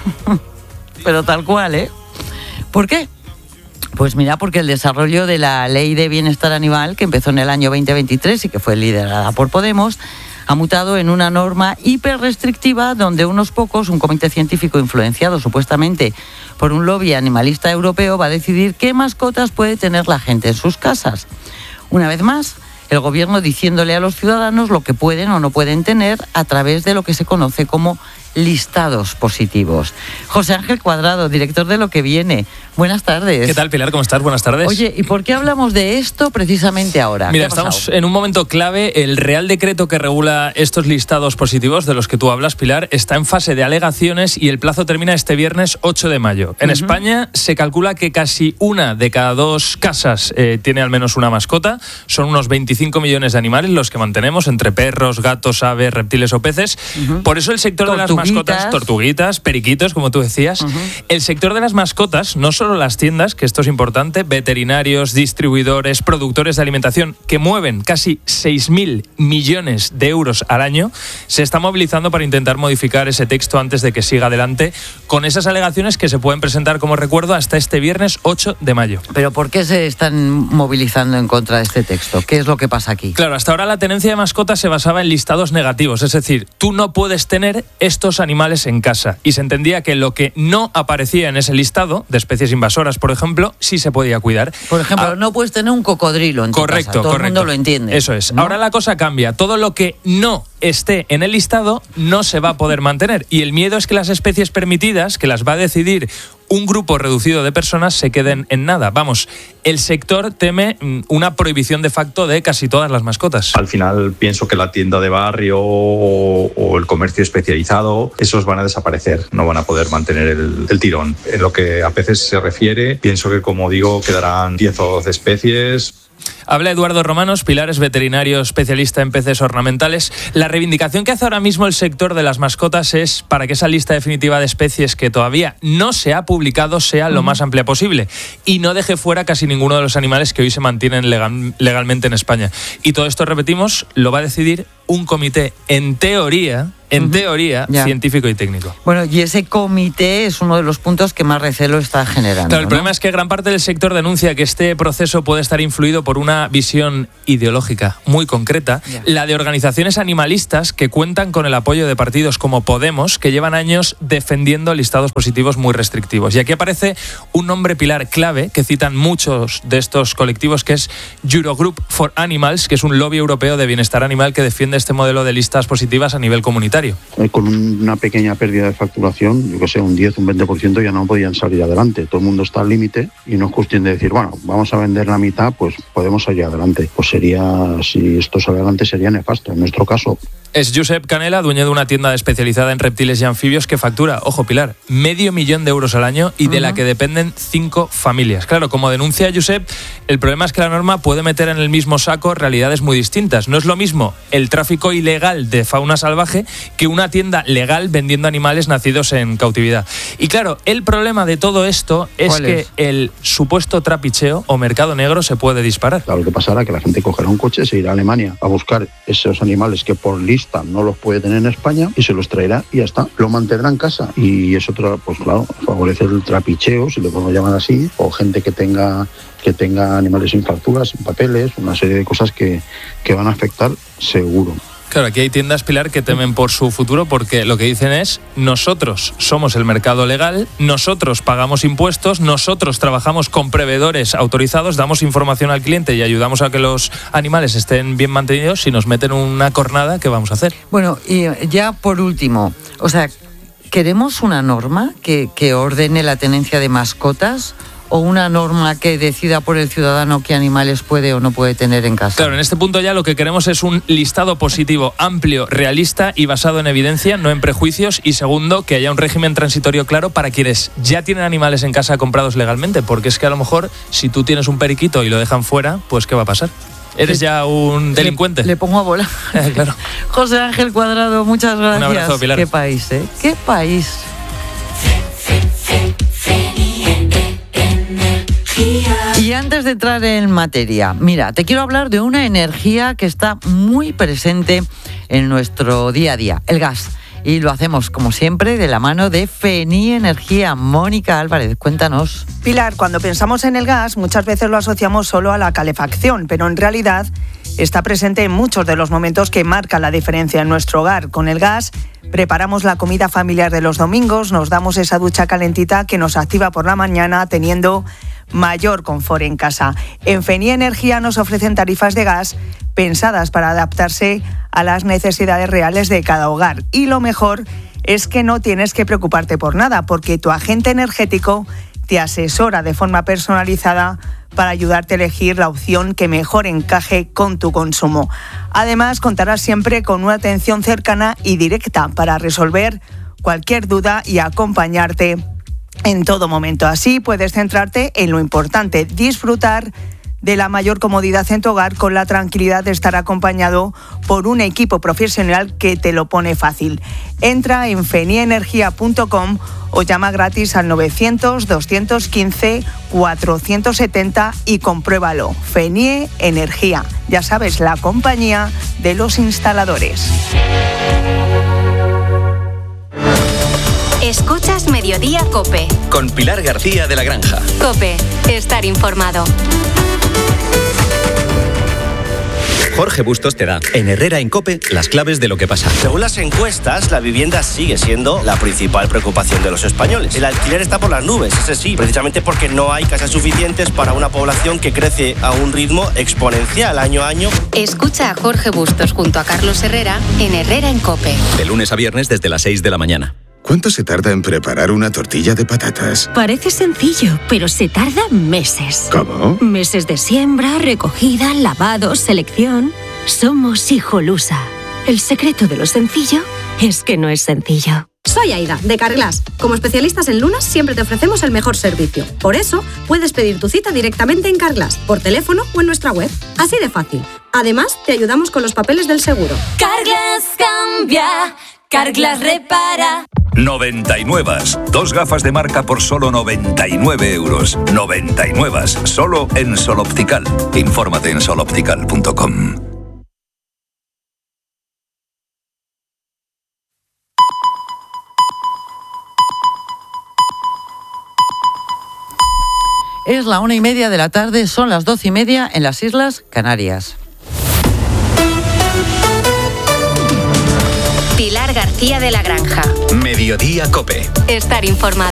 Pero tal cual, ¿eh? ¿Por qué? Pues mira, porque el desarrollo de la Ley de Bienestar Animal, que empezó en el año veinte veintitrés y que fue liderada por Podemos, ha mutado en una norma hiperrestrictiva donde unos pocos, un comité científico influenciado supuestamente por un lobby animalista europeo, va a decidir qué mascotas puede tener la gente en sus casas. Una vez más, el gobierno diciéndole a los ciudadanos lo que pueden o no pueden tener a través de lo que se conoce como listados positivos. José Ángel Cuadrado, director de Lo que Viene. Buenas tardes. ¿Qué tal, Pilar? ¿Cómo estás? Buenas tardes. Oye, ¿y por qué hablamos de esto precisamente ahora? Mira, estamos en un momento clave. El Real Decreto que regula estos listados positivos de los que tú hablas, Pilar, está en fase de alegaciones y el plazo termina este viernes ocho de mayo. En uh-huh. España se calcula que casi una de cada dos casas eh, tiene al menos una mascota. Son unos veinticinco millones de animales los que mantenemos, entre perros, gatos, aves, reptiles o peces. Uh-huh. Por eso el sector Tortuguitas. de las mascotas, tortuguitas, periquitos, como tú decías, uh-huh. el sector de las mascotas, no solo las tiendas, que esto es importante, veterinarios, distribuidores, productores de alimentación, que mueven casi seis mil millones de euros al año, se está movilizando para intentar modificar ese texto antes de que siga adelante, con esas alegaciones que se pueden presentar, como recuerdo, hasta este viernes ocho de mayo. ¿Pero por qué se están movilizando en contra de este texto? ¿Qué es lo que pasa aquí? Claro, hasta ahora la tenencia de mascotas se basaba en listados negativos, es decir, tú no puedes tener estos animales en casa, y se entendía que lo que no aparecía en ese listado, de especies invasoras, por ejemplo, sí se podía cuidar. Por ejemplo, ah, no puedes tener un cocodrilo en tu correcto, casa. Todo correcto. el mundo lo entiende. Eso es. ¿No? Ahora la cosa cambia. Todo lo que no esté en el listado no se va a poder mantener. Y el miedo es que las especies permitidas, que las va a decidir un grupo reducido de personas, se queden en nada. Vamos, el sector teme una prohibición de facto de casi todas las mascotas. Al final pienso que la tienda de barrio o, o el comercio especializado, esos van a desaparecer, no van a poder mantener el, el tirón. En lo que a peces se refiere, pienso que, como digo, quedarán diez o doce especies. Habla Eduardo Romanos, Pilar es veterinario especialista en peces ornamentales. La reivindicación que hace ahora mismo el sector de las mascotas es para que esa lista definitiva de especies que todavía no se ha publicado sea lo más amplia posible y no deje fuera casi ninguno de los animales que hoy se mantienen legal, legalmente en España. Y todo esto, repetimos, lo va a decidir un comité, en teoría, en uh-huh. teoría, ya. científico y técnico. Bueno, y ese comité es uno de los puntos que más recelo está generando. Claro, el ¿no? problema es que gran parte del sector denuncia que este proceso puede estar influido por una visión ideológica muy concreta, ya. la de organizaciones animalistas que cuentan con el apoyo de partidos como Podemos, que llevan años defendiendo listados positivos muy restrictivos. Y aquí aparece un nombre, Pilar, clave, que citan muchos de estos colectivos, que es Eurogroup for Animals, que es un lobby europeo de bienestar animal que defiende este modelo de listas positivas a nivel comunitario. Con una pequeña pérdida de facturación, yo que sé, un diez, un veinte por ciento, ya no podían salir adelante. Todo el mundo está al límite y no es cuestión de decir, bueno, vamos a vender la mitad, pues podemos salir adelante. Pues sería, si esto sale adelante, sería nefasto. En nuestro caso... Es Josep Canela, dueño de una tienda especializada en reptiles y anfibios que factura, ojo Pilar, medio millón de euros al año y de uh-huh. la que dependen cinco familias. Claro, como denuncia Josep, el problema es que la norma puede meter en el mismo saco realidades muy distintas. No es lo mismo el tráfico ilegal de fauna salvaje que una tienda legal vendiendo animales nacidos en cautividad. Y claro, el problema de todo esto es que es? el supuesto trapicheo o mercado negro se puede disparar. Claro, lo que pasará es que la gente cogerá un coche, se irá a Alemania a buscar esos animales que por lista no los puede tener en España y se los traerá y ya está, lo mantendrá en casa. Y eso, pues claro, favorece el trapicheo, si le podemos llamar así, o gente que tenga que tenga animales sin facturas, sin papeles, una serie de cosas que, que van a afectar seguro. Claro, aquí hay tiendas, Pilar, que temen por su futuro porque lo que dicen es: nosotros somos el mercado legal, nosotros pagamos impuestos, nosotros trabajamos con proveedores autorizados, damos información al cliente y ayudamos a que los animales estén bien mantenidos. Si nos meten una cornada, ¿qué vamos a hacer? Bueno, y ya por último, o sea, ¿queremos una norma que, que ordene la tenencia de mascotas? ¿O una norma que decida por el ciudadano qué animales puede o no puede tener en casa? Claro, en este punto ya lo que queremos es un listado positivo, amplio, realista y basado en evidencia, no en prejuicios. Y segundo, que haya un régimen transitorio claro para quienes ya tienen animales en casa comprados legalmente. Porque es que a lo mejor, si tú tienes un periquito y lo dejan fuera, pues ¿qué va a pasar? ¿Eres ya un delincuente? Le, le pongo a volar. Claro. José Ángel Cuadrado, muchas gracias. Un abrazo, Pilar. Qué país, ¿eh? Qué país. Y antes de entrar en materia, mira, te quiero hablar de una energía que está muy presente en nuestro día a día, el gas. Y lo hacemos, como siempre, de la mano de Fenie Energía. Mónica Álvarez, cuéntanos. Pilar, cuando pensamos en el gas, muchas veces lo asociamos solo a la calefacción, pero en realidad está presente en muchos de los momentos que marcan la diferencia en nuestro hogar. Con el gas preparamos la comida familiar de los domingos, nos damos esa ducha calentita que nos activa por la mañana, teniendo mayor confort en casa. En Fenie Energía nos ofrecen tarifas de gas pensadas para adaptarse a las necesidades reales de cada hogar. Y lo mejor es que no tienes que preocuparte por nada, porque tu agente energético te asesora de forma personalizada para ayudarte a elegir la opción que mejor encaje con tu consumo. Además, contarás siempre con una atención cercana y directa para resolver cualquier duda y acompañarte en todo momento. Así puedes centrarte en lo importante, disfrutar de la mayor comodidad en tu hogar con la tranquilidad de estar acompañado por un equipo profesional que te lo pone fácil. Entra en fenie energía punto com o llama gratis al novecientos, doscientos quince, cuatrocientos setenta y compruébalo. Fenie Energía, ya sabes, la compañía de los instaladores. Escuchas Mediodía COPE. Con Pilar García de la Granja. COPE, estar informado. Jorge Bustos te da, en Herrera en COPE, las claves de lo que pasa. Según las encuestas, la vivienda sigue siendo la principal preocupación de los españoles. El alquiler está por las nubes, ese sí, precisamente porque no hay casas suficientes para una población que crece a un ritmo exponencial año a año. Escucha a Jorge Bustos junto a Carlos Herrera en Herrera en COPE. De lunes a viernes desde las seis de la mañana. ¿Cuánto se tarda en preparar una tortilla de patatas? Parece sencillo, pero se tarda meses. ¿Cómo? Meses de siembra, recogida, lavado, selección. Somos Hijolusa. El secreto de lo sencillo es que no es sencillo. Soy Aida, de Carglass. Como especialistas en lunas, siempre te ofrecemos el mejor servicio. Por eso, puedes pedir tu cita directamente en Carglass, por teléfono o en nuestra web. Así de fácil. Además, te ayudamos con los papeles del seguro. Carglass cambia, Carglass repara. noventa y nueve. Dos gafas de marca por solo noventa y nueve euros. noventa y nueve. Solo en Sol Optical. Infórmate en sol optical punto com. Es la una y media de la tarde, son las doce y media en las Islas Canarias. Pilar García de la Granja. Mediodía COPE. Estar informado.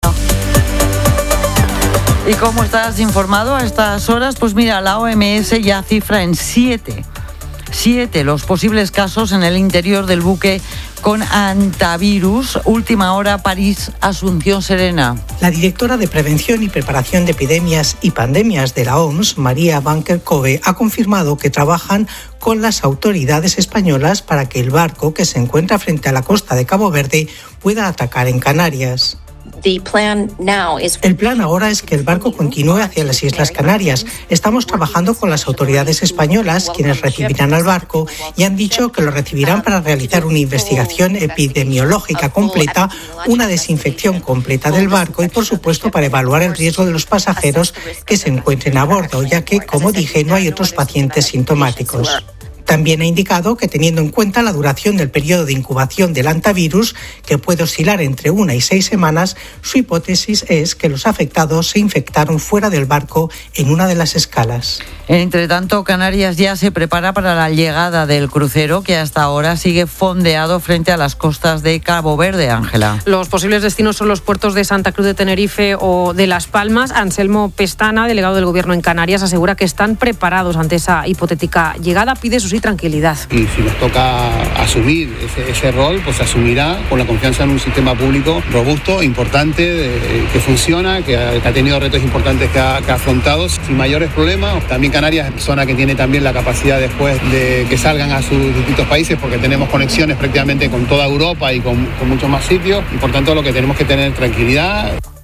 ¿Y cómo estás informado a estas horas? Pues mira, la O M S ya cifra en siete, siete los posibles casos en el interior del buque con antivirus. Última hora, París, Asunción Serena. La directora de Prevención y Preparación de Epidemias y Pandemias de la O M S, María Van Kerkhove, ha confirmado que trabajan con las autoridades españolas para que el barco que se encuentra frente a la costa de Cabo Verde pueda atacar en Canarias. El plan ahora es que el barco continúe hacia las Islas Canarias. Estamos trabajando con las autoridades españolas, quienes recibirán al barco, y han dicho que lo recibirán para realizar una investigación epidemiológica completa, una desinfección completa del barco y, por supuesto, para evaluar el riesgo de los pasajeros que se encuentren a bordo, ya que, como dije, no hay otros pacientes sintomáticos. También ha indicado que, teniendo en cuenta la duración del periodo de incubación del antivirus, que puede oscilar entre una y seis semanas, su hipótesis es que los afectados se infectaron fuera del barco en una de las escalas. Entre tanto, Canarias ya se prepara para la llegada del crucero, que hasta ahora sigue fondeado frente a las costas de Cabo Verde, Ángela. Los posibles destinos son los puertos de Santa Cruz de Tenerife o de Las Palmas. Anselmo Pestana, delegado del Gobierno en Canarias, asegura que están preparados ante esa hipotética llegada. Pide su tranquilidad. Y si nos toca asumir ese, ese rol, pues se asumirá con la confianza en un sistema público robusto, importante, de, que funciona, que ha, que ha tenido retos importantes que ha, que ha afrontado sin mayores problemas. También Canarias es zona que tiene también la capacidad después de que salgan a sus distintos países, porque tenemos conexiones prácticamente con toda Europa y con, con muchos más sitios, y por tanto lo que tenemos que tener tranquilidad.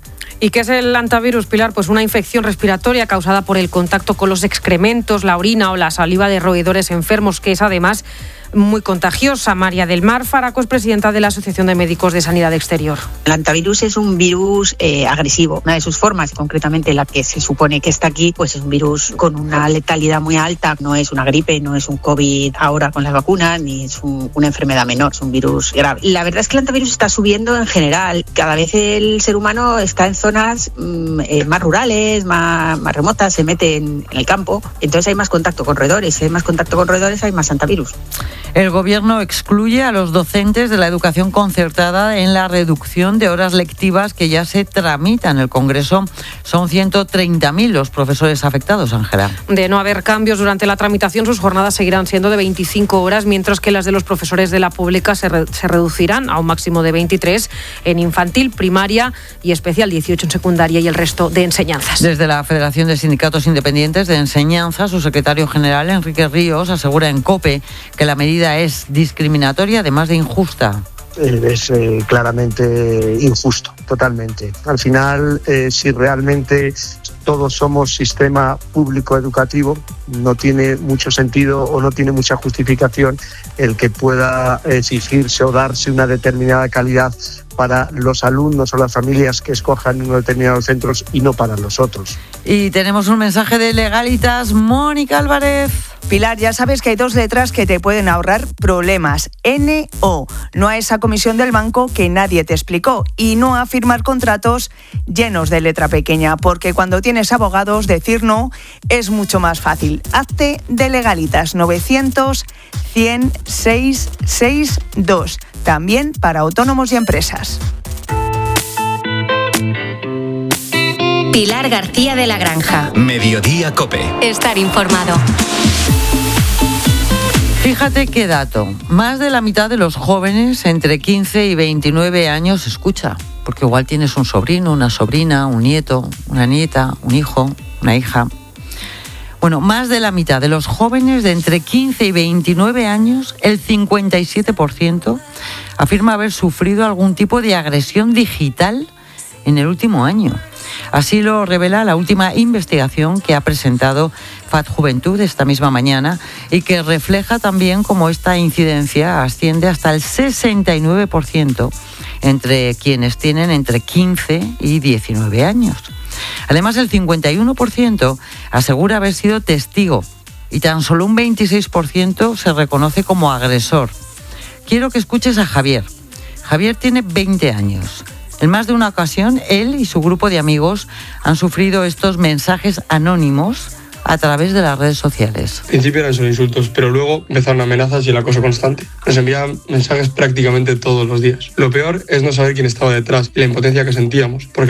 ¿Y qué es el hantavirus, Pilar? Pues una infección respiratoria causada por el contacto con los excrementos, la orina o la saliva de roedores enfermos, que es además muy contagiosa. María del Mar Faraco es presidenta de la Asociación de Médicos de Sanidad Exterior. El hantavirus es un virus eh, agresivo. Una de sus formas, concretamente la que se supone que está aquí, pues es un virus con una letalidad muy alta. No es una gripe, no es un COVID ahora con las vacunas, ni es un, una enfermedad menor, es un virus grave. La verdad es que el hantavirus está subiendo en general. Cada vez el ser humano está en zonas mmm, eh, más rurales, más, más remotas, se mete en, en el campo. Entonces hay más contacto con roedores. Si hay más contacto con roedores, hay más hantavirus. El Gobierno excluye a los docentes de la educación concertada en la reducción de horas lectivas que ya se tramita en el Congreso. Son ciento treinta mil los profesores afectados, Ángela. De no haber cambios durante la tramitación, sus jornadas seguirán siendo de veinticinco horas, mientras que las de los profesores de la pública se, re- se reducirán a un máximo de veintitrés en infantil, primaria y especial, dieciocho en secundaria y el resto de enseñanzas. Desde la Federación de Sindicatos Independientes de Enseñanza, su secretario general, Enrique Ríos, asegura en COPE que la medida es discriminatoria, además de injusta. Es eh, claramente injusto, totalmente. Al final, eh, si realmente todos somos sistema público educativo, no tiene mucho sentido o no tiene mucha justificación el que pueda exigirse o darse una determinada calidad para los alumnos o las familias que escojan unos determinados centros y no para los otros. Y tenemos un mensaje de Legalitas, Mónica Álvarez. Pilar, ya sabes que hay dos letras que te pueden ahorrar problemas. N O. No a esa comisión del banco que nadie te explicó. Y no a firmar contratos llenos de letra pequeña, porque cuando tienes abogados, decir no es mucho más fácil. Hazte de Legalitas, novecientos cien seiscientos sesenta y dos. También para autónomos y empresas. Pilar García de la Granja. Mediodía COPE. Estar informado. Fíjate qué dato. Más de la mitad de los jóvenes entre quince y veintinueve años escucha. Porque igual tienes un sobrino, una sobrina, un nieto, una nieta, un hijo, una hija. Bueno, más de la mitad de los jóvenes de entre quince y veintinueve años, el cincuenta y siete por ciento, afirma haber sufrido algún tipo de agresión digital en el último año. Así lo revela la última investigación que ha presentado F A D Juventud esta misma mañana y que refleja también cómo esta incidencia asciende hasta el sesenta y nueve por ciento entre quienes tienen entre quince y diecinueve años. Además, el cincuenta y uno por ciento asegura haber sido testigo y tan solo un veintiséis por ciento se reconoce como agresor. Quiero que escuches a Javier. Javier tiene veinte años. En más de una ocasión, él y su grupo de amigos han sufrido estos mensajes anónimos a través de las redes sociales. Al principio eran solo insultos, pero luego empezaron amenazas y el acoso constante. Nos enviaban mensajes prácticamente todos los días. Lo peor es no saber quién estaba detrás y la impotencia que sentíamos, porque